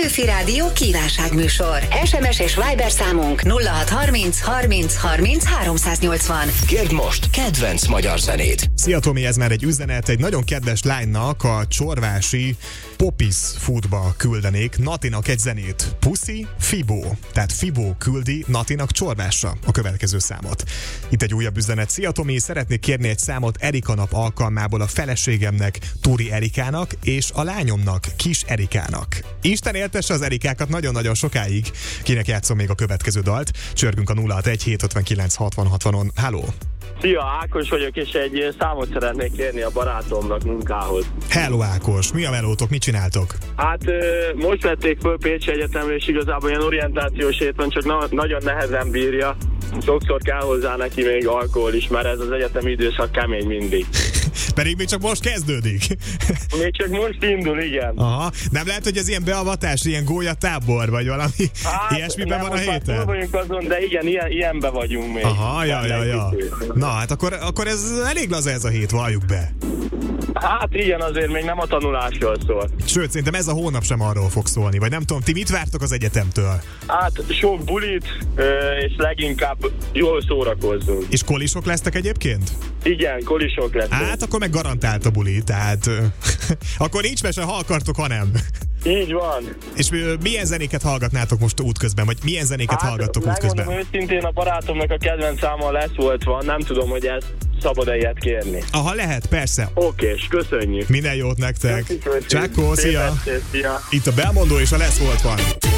Petőfi Rádió kívánságműsor. SMS és Viber számunk 0630 30 30 380. Kérd most kedvenc magyar zenét. Szia Tomi, ez már egy üzenet, egy nagyon kedves lánynak a csorvási Popis Foodba küldenék Natinak egy zenét. Puszi Fibó. Tehát Fibó küldi Natinak Csorvásra a következő számot. Itt egy újabb üzenet. Szia Tomi, szeretnék kérni egy számot Erika nap alkalmából a feleségemnek, Turi Erikának, és a lányomnak, Kis Erikának. Isten éltesse az Erikákat nagyon-nagyon sokáig. Kinek játszom még a következő dalt? Csörgünk a 061 759 60 60-on. Halló! Szia, Ákos vagyok, és egy számot szeretnék kérni a barátomnak munkához. Hello Ákos, mi a melótok, mit csináltok? Hát most vették föl Pécsi Egyetemre, és igazából ilyen orientációs hét van, csak nagyon nehezen bírja. Sokszor kell hozzá neki még alkohol is, mert ez az egyetemi időszak kemény mindig. Pedig még csak most kezdődik. Még csak most indul, igen. Aha, nem lehet, hogy ez ilyen beavatás, ilyen gólyatábor, vagy valami ilyesmiben van a héten? Hát vagyunk azon, de igen, ilyenben vagyunk még. Aha, ja. Na, hát akkor ez elég laza ez a hét, valljuk be. Hát igen, azért még nem a tanulásról szól. Sőt, szerintem ez a hónap sem arról fog szólni, vagy nem tudom, ti mit vártok az egyetemtől? Hát sok bulit, és leginkább jól szórakozzunk. És kolisok lesztek egyébként? Igen, kolisok lesznek. Hát akkor meg garantált a buli, tehát akkor nincs mese, ha akartok, ha nem. Így van. És milyen zenéket hallgatnátok most útközben, vagy milyen zenéket hallgattok útközben? Megmondom őszintén, a barátomnak a kedvenc száma lesz volt van, nem tudom, hogy ez szabad-e ilyet kérni. Aha, lehet, persze. Okés, köszönjük. Minden jót nektek. Köszönjük. Csákó, szia. Szia. Itt a Belmondó és a Lesz volt van.